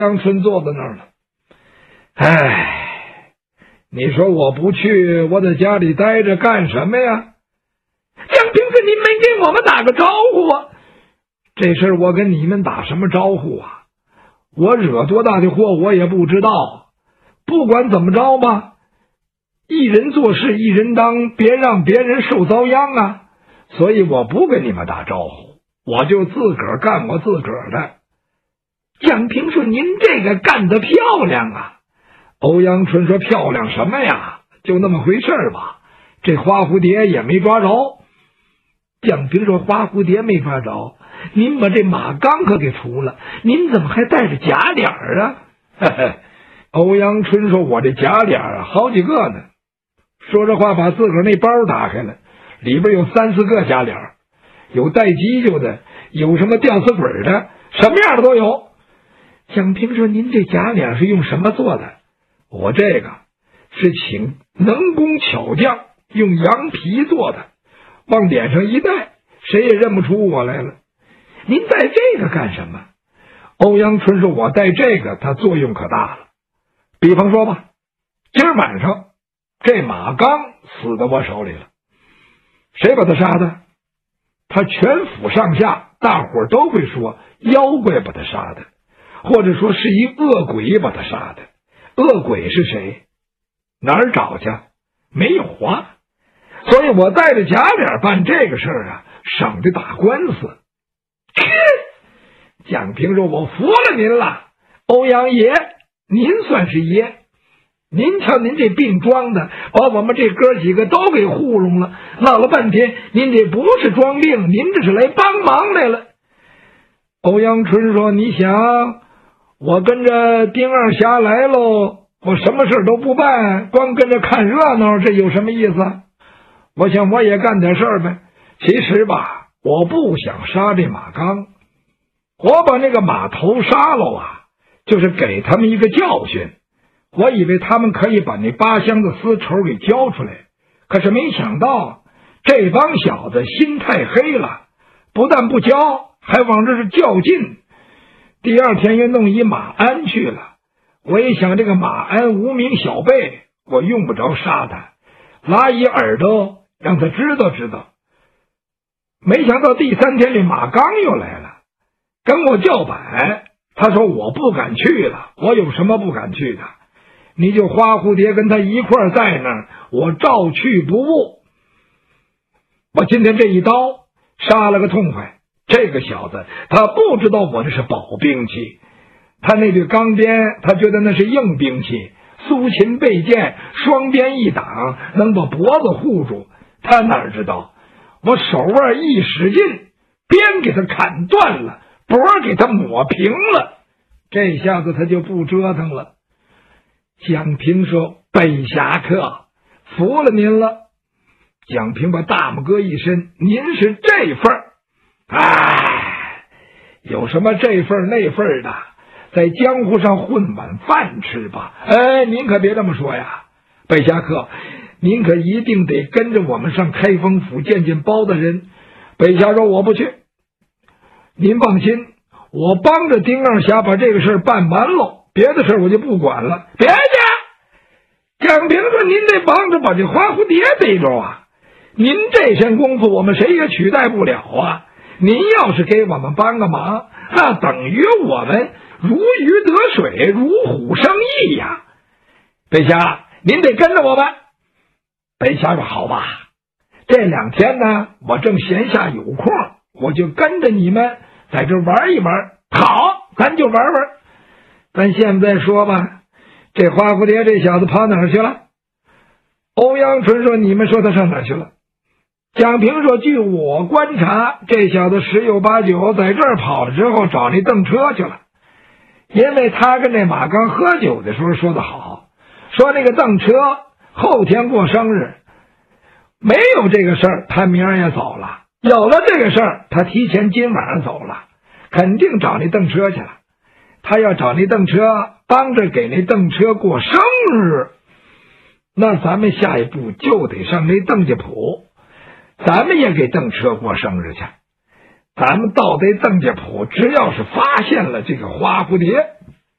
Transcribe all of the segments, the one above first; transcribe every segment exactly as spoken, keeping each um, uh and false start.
张春坐在那儿了。唉，你说我不去，我在家里待着干什么呀？ 蒋平说：“您没给我们打个招呼啊！” 这事儿我跟你们打什么招呼啊？我惹多大的祸我也不知道。不管怎么着吧，一人做事一人当，别让别人受遭殃啊！所以我不跟你们打招呼，我就自个儿干我自个儿的。 蒋平说：“您这个干得漂亮啊！” 欧阳春说：“漂亮什么呀？就那么回事吧。这花蝴蝶也没抓着。” 蒋平说：“花蝴蝶没抓着，您把这马刚可给除了，您怎么还带着假脸啊？” 嘿嘿，欧阳春说：“我这假脸啊，好几个呢。”说这话，把自个儿那包打开了，里边有三四个假脸，有带犄角的，有什么吊死鬼的，什么样的都有。 蒋平说：“您这假脸是用什么做的？” 我这个是请能工巧匠用羊皮做的，往脸上一戴，谁也认不出我来了。 您戴这个干什么？ 欧阳春说：“我戴这个，它作用可大了。比方说吧，今儿晚上这马刚死在我手里了，谁把他杀的？他全府上下大伙儿都会说妖怪把他杀的，或者说是一恶鬼把他杀的。恶鬼是谁？哪儿找去？没有啊。所以我带着假脸办这个事儿啊，省得打官司。”蒋平说：“我服了您了，欧阳爷，您算是爷。您瞧您这病装的，把我们这哥几个都给糊弄了。闹了半天，您这不是装病，您这是来帮忙来了。”欧阳春说：“你想，我跟着丁二侠来喽，我什么事都不办，光跟着看热闹，这有什么意思？我想我也干点事儿呗。其实吧，我不想杀这马刚，我把那个马头杀了啊，就是给他们一个教训。我以为他们可以把那八箱子丝绸给交出来，可是没想到这帮小子心太黑了，不但不交，还往这是较劲。第二天又弄一马鞍去了。我一想，这个马鞍无名小辈，我用不着杀他，拉一耳朵让他知道知道。没想到第三天这马刚又来了，跟我叫板。他说：“我不敢去了。”我有什么不敢去的？你就花蝴蝶跟他一块儿在那儿，我照去不误。我今天这一刀杀了个痛快。这个小子他不知道我这是宝兵器，他那对钢鞭他觉得那是硬兵器，苏秦背剑，双鞭一挡能把脖子护住。他哪知道我手腕一使劲，鞭给他砍断了，脖给他抹平了。这下子他就不折腾了。蒋平说：“北侠客，服了您了。”蒋平把大拇哥一伸：“您是这份儿。哎，有什么这份那份的，在江湖上混碗饭吃吧。哎，您可别这么说呀，北侠客，您可一定得跟着我们上开封府见见包大人。”北侠说：“我不去。”您放心，我帮着丁二侠把这个事办完喽，别的事我就不管了。别去！蒋平说：“您得帮着把这花蝴蝶逮着啊！您这身功夫我们谁也取代不了啊！您要是给我们帮个忙，那等于我们如鱼得水，如虎生翼呀！北侠，您得跟着我们。”北侠说：“好吧，这两天呢，我正闲下有空，我就跟着你们在这玩一玩。好，咱就玩玩。咱现在说吧，这花蝴蝶这小子跑哪儿去了？”欧阳春说：“你们说他上哪儿去了？”蒋平说：“据我观察，这小子十有八九在这儿跑了之后找那蹬车去了。因为他跟那马刚喝酒的时候说得好，说那个蹬车后天过生日，没有这个事儿他明儿也走了，有了这个事儿他提前今晚上走了，肯定找那蹬车去了。他要找那蹬车帮着给那蹬车过生日，那咱们下一步就得上那邓家铺，咱们也给邓车过生日去。咱们到这邓家铺，只要是发现了这个花蝴蝶，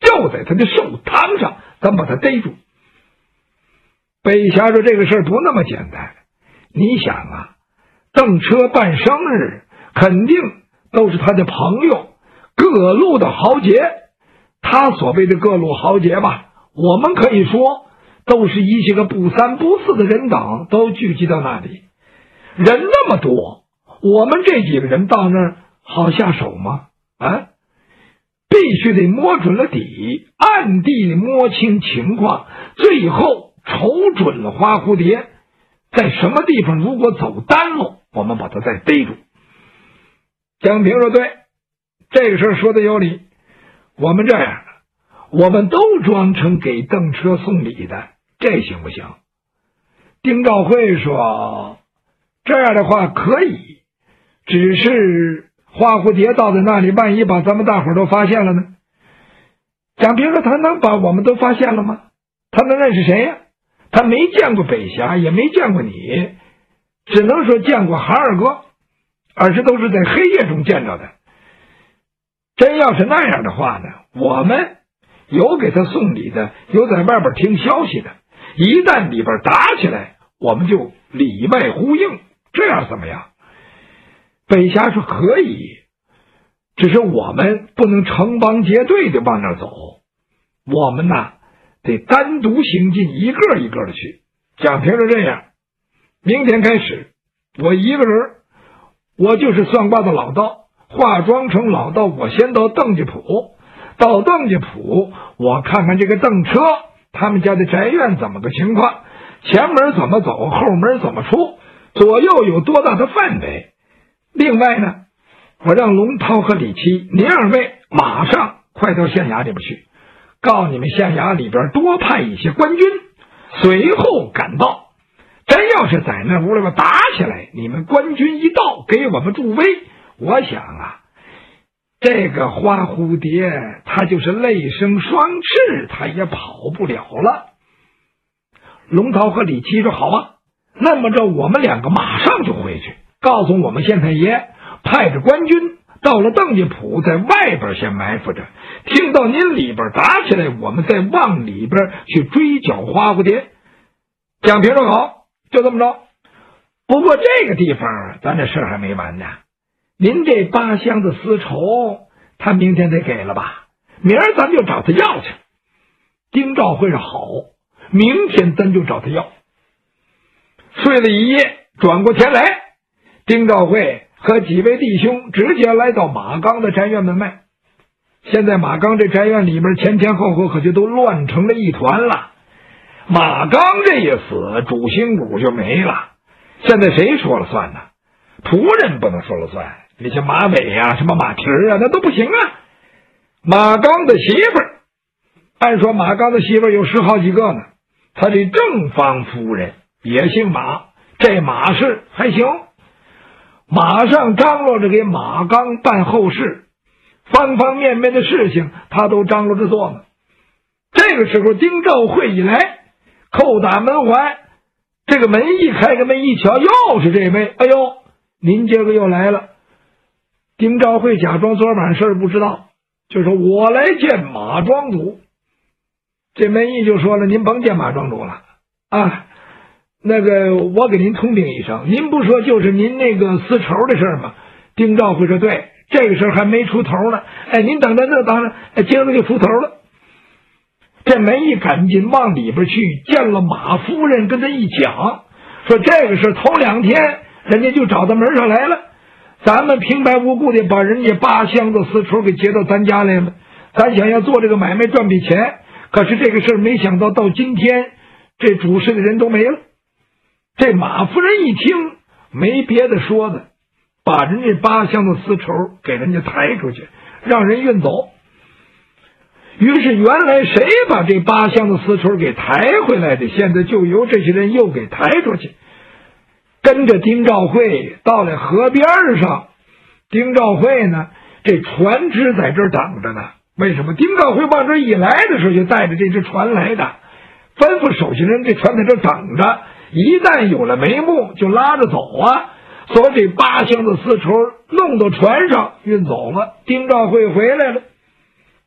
就在他的寿堂上，咱把他逮住。北侠说这个事儿不那么简单，你想啊，邓车办生日肯定都是他的朋友，各路的豪杰，他所谓的各路豪杰吧，我们可以说都是一些个不三不四的人等都聚集到那里，人那么多，我们这几个人到那儿好下手吗？啊，必须得摸准了底，暗地摸清情况，最后瞅准了花蝴蝶在什么地方，如果走单路，我们把他再逮住。蒋平说对，这个事儿说的有理，我们这样，我们都装成给邓车送礼的，这行不行？丁兆会说这样的话可以，只是花蝴蝶到在那里，万一把咱们大伙儿都发现了呢？蒋平说他能把我们都发现了吗？他能认识谁呀？他没见过北侠，也没见过你，只能说见过韩二哥，而是都是在黑夜中见着的。真要是那样的话呢，我们有给他送礼的，有在外边听消息的，一旦里边打起来，我们就里外呼应，这样怎么样？北侠说可以，只是我们不能成帮结队的往那儿走，我们呐得单独行进，一个一个的去。蒋平是这样，明天开始我一个人，我就是算卦的老道，化妆成老道，我先到邓家铺，到邓家铺我看看这个邓车他们家的宅院怎么个情况，前门怎么走，后门怎么出，左右有多大的范围。另外呢，我让龙涛和李七您二位马上快到县衙里边去，告诉你们县衙里边多派一些官军，随后赶到，真要是在那屋里边打起来，你们官军一到给我们助威，我想啊，这个花蝴蝶它就是泪生双翅，它也跑不了了。龙涛和李七说好啊，那么着我们两个马上就回去，告诉我们县太爷派着官军到了邓家铺，在外边先埋伏着，听到您里边打起来，我们再往里边去追剿花蝴蝶。蒋平说好，就这么着。不过这个地方咱这事儿还没完呢，您这八箱子丝绸他明天得给了吧，明儿咱就找他要去。丁兆会说好，明天咱就找他要。睡了一夜，转过天来，丁兆会和几位弟兄直接来到马刚的宅院门外。现在马刚这宅院里面前前后后可就都乱成了一团了。马刚这一死，主心骨就没了，现在谁说了算呢？仆人不能说了算，你像马尾呀、啊、什么马蹄儿啊，那都不行啊。马刚的媳妇儿，按说马刚的媳妇儿有十好几个呢，他这正方夫人也姓马，这马氏还行，马上张罗着给马刚办后事，方方面面的事情他都张罗着做呢。这个时候丁兆会一来，叩打门环，这个门一开，个门一瞧，又是这位，哎呦，您今儿个又来了。丁兆会假装昨晚事儿不知道，就说我来见马庄主。这门一就说了，您甭见马庄主了啊，那个我给您通禀一声，您不说就是您那个丝绸的事儿吗？丁兆会说对，这个事儿还没出头呢，哎，您等着，这等着，哎，今儿个就出头了。这门一赶紧往里边去，见了马夫人，跟他一讲，说这个事头两天人家就找到门上来了，咱们平白无故的把人家八箱子丝绸给接到咱家来了，咱想要做这个买卖赚笔钱，可是这个事没想到到今天这主事的人都没了。这马夫人一听没别的说的，把人家八箱子丝绸给人家抬出去，让人运走。于是原来谁把这八箱子丝绸给抬回来的，现在就由这些人又给抬出去。跟着丁兆会到了河边上，丁兆会呢这船只在这儿等着呢。为什么？丁兆会往这儿一来的时候就带着这只船来的，吩咐手下人这船在这儿等着，一旦有了眉目就拉着走啊。所以这八箱子丝绸弄到船上运走了，丁兆会回来了。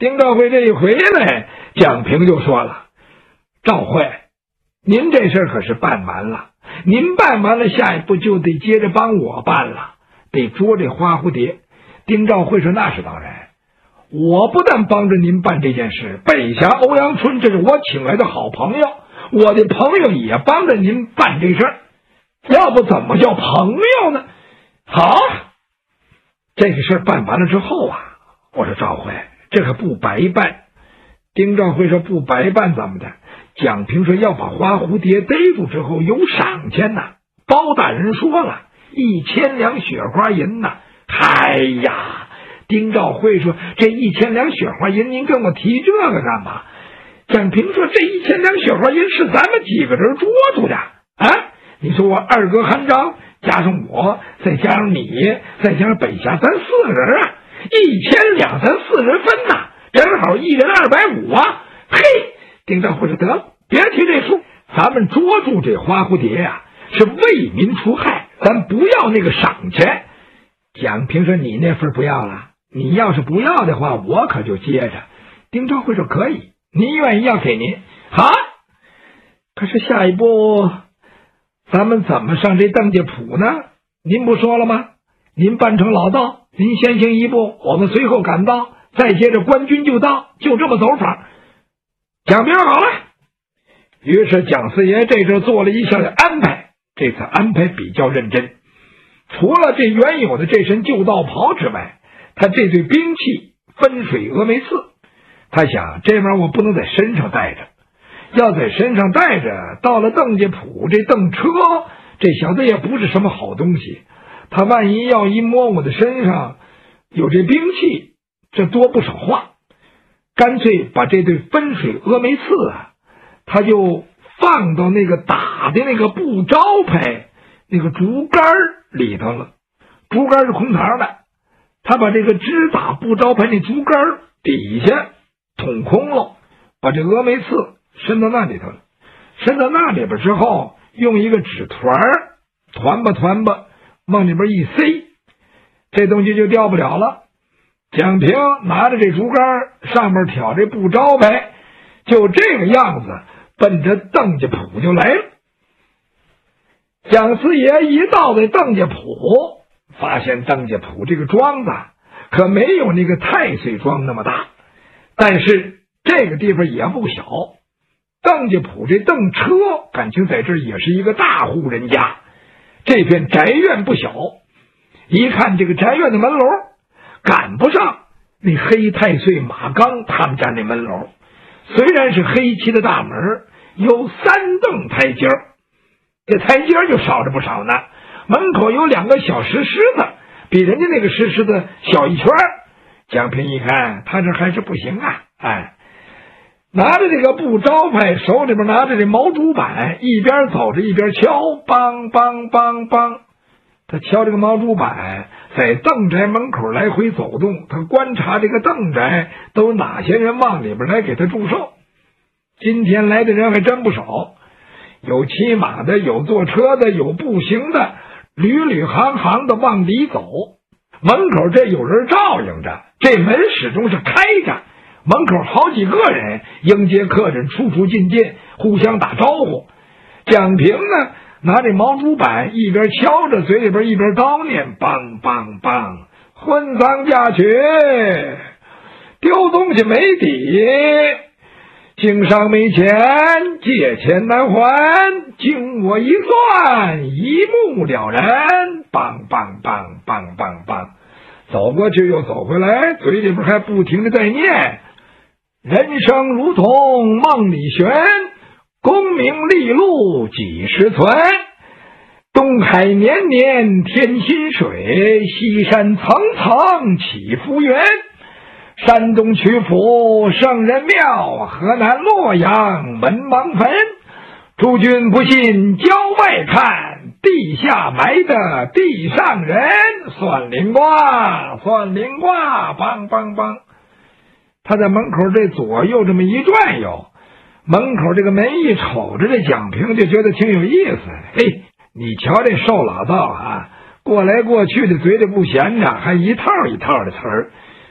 丁兆辉这一回来，蒋平就说了：“赵慧，您这事可是办完了，您办完了，下一步就得接着帮我办了，得捉这花蝴蝶。”丁兆辉说：“那是当然，我不但帮着您办这件事，北峡欧阳春这是我请来的好朋友，我的朋友也帮着您办这事儿，要不怎么叫朋友呢？”好，这个事儿办完了之后啊，我说赵辉，这可不白办。丁兆辉说：“不白办怎么的？”蒋平说：“要把花蝴蝶逮住之后有赏钱呐，包大人说了，一千两雪花银呐。”哎呀，丁兆辉说：“这一千两雪花银，您跟我提这个干嘛？”蒋平说：“这一千两雪花银是咱们几个人捉住的啊！你说我二哥韩章加上我，再加上你，再加上北峡，咱四个人啊，一千两，咱四人分呐，正好一人二百五啊！”嘿，丁兆辉说：“得了，别提这数，咱们捉住这花蝴蝶呀、啊，是为民除害，咱不要那个赏钱。”蒋平说：“你那份不要了，你要是不要的话，我可就接着。”丁兆辉说：“可以，您愿意要给您好。可是下一步咱们怎么上这邓家堡呢？您不说了吗？您扮成老道，您先行一步，我们随后赶到，再接着官军就到，就这么走法。”蒋平好了，于是蒋四爷这时做了一下的安排，这次安排比较认真。除了这原有的这身旧道袍之外，他这对兵器分水峨眉刺，他想这玩意儿我不能在身上带着，要在身上带着，到了邓家堡这邓车，这小子也不是什么好东西，他万一要一摸我的身上有这兵器，这多不少话。干脆把这对分水峨眉刺啊，他就放到那个打的那个布招牌那个竹竿里头了。竹竿是空膛的，他把这个直打布招牌那竹竿底下捅空了，把这峨眉刺伸到那里头了。伸到那里边之后，用一个纸团团吧团吧往里边一塞，这东西就掉不了了。蒋平拿着这竹竿，上面挑这布招牌，就这个样子奔着邓家堡就来了。蒋四爷一到这邓家堡，发现邓家堡这个庄子可没有那个太岁庄那么大，但是这个地方也不小。邓家堡这邓车感情在这儿也是一个大户人家，这片宅院不小。一看这个宅院的门楼，赶不上那黑太岁马刚他们家那门楼，虽然是黑漆的大门，有三蹬台阶，这台阶就少着不少呢。门口有两个小石狮子，比人家那个石狮子小一圈。蒋平一看，他这还是不行啊！哎，拿着这个布招牌，手里边拿着这毛竹板，一边走着一边敲，梆梆梆梆。他敲这个毛竹板，在邓宅门口来回走动，他观察这个邓宅都有哪些人往里边来给他祝寿。今天来的人还真不少，有骑马的，有坐车的，有步行的，屡屡行行的往里走。门口这有人照应着，这门始终是开着，门口好几个人迎接客人，出出进进，互相打招呼。蒋平呢，拿这毛竹板一边敲着，嘴里边一边叨念：梆梆梆，婚丧嫁娶，丢东西没底，经商没钱，借钱难还，经我一算，一目了然。梆梆梆梆梆梆，走过去又走回来，嘴里边还不停的在念：人生如同梦里悬，功名利禄几时存？东海年年添新水，西山层层起福源。山东曲阜圣人庙，河南洛阳文盲坟。诸君不信郊外看，地下埋的地上人。算灵卦，算灵卦，梆梆梆。他在门口这左右这么一转悠，门口这个门一瞅着，这蒋平就觉得挺有意思。嘿，你瞧这瘦老道啊，过来过去的嘴里不闲着，还一套一套的词儿。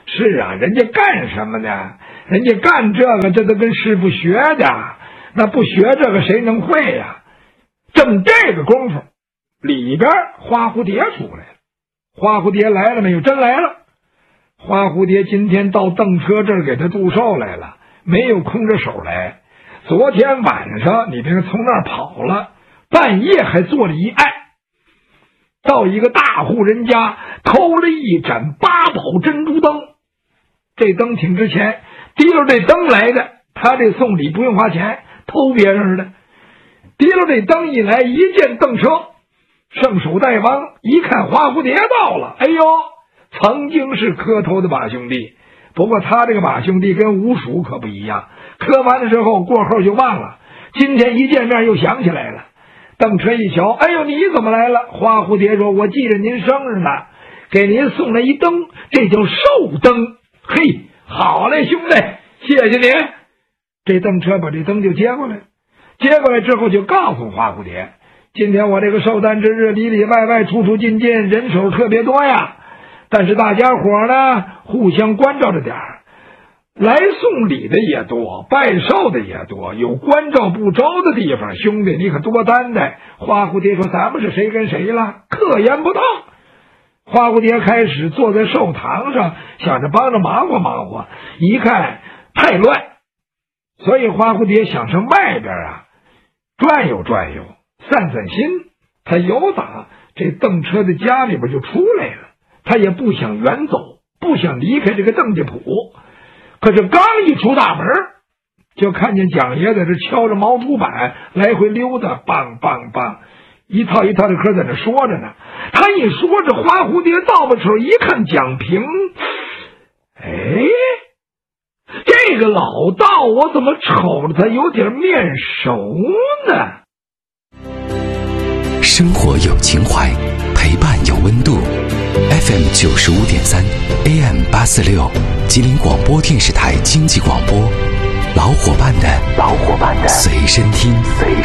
是啊，人家干什么呢？人家干这个，这都跟师傅学的，那不学这个谁能会呀？正这个功夫，里边花蝴蝶出来了。花蝴蝶来了没有？真来了。花蝴蝶今天到邓车这儿给他祝寿来了，没有空着手来。昨天晚上你别从那儿跑了，半夜还做了一案，到一个大户人家偷了一盏八宝珍珠灯。这灯挺值钱，提溜这灯来的，他这送礼不用花钱，偷别人的。提溜这灯一来，一见邓车，圣手大王一看花蝴蝶到了，哎呦，曾经是磕头的把兄弟，不过他这个把兄弟跟吴蜀可不一样，磕完了之后过后就忘了，今天一见面又想起来了。邓车一瞧，哎呦，你怎么来了？花蝴蝶说，我记着您生日呢，给您送来一灯，这叫寿灯。嘿，好嘞，兄弟，谢谢您。这邓车把这灯就接过来，接过来之后就告诉花蝴蝶，今天我这个寿诞之日，里里外外出出进进人手特别多呀，但是大家伙呢互相关照着点儿，来送礼的也多，拜寿的也多，有关照不周的地方，兄弟你可多担待。花蝴蝶说，咱们是谁跟谁了？可言不到。花蝴蝶开始坐在寿堂上，想着帮着忙活忙活，一看太乱，所以花蝴蝶想上外边啊转悠转悠，散散心。他由打这邓车的家里边就出来了，他也不想远走，不想离开这个邓家铺。可是刚一出大门，就看见蒋爷在这敲着毛竹板来回溜达，梆梆梆，一套一套的歌在这说着呢。他一说着，花蝴蝶到吧手一看蒋平，哎，这个老道我怎么瞅着他有点面熟呢？ 生活有情怀，陪伴有温度。F M 九十五点三 A M 八四六，吉林广播电视台经济广播，老伙伴的老伙伴的随身听。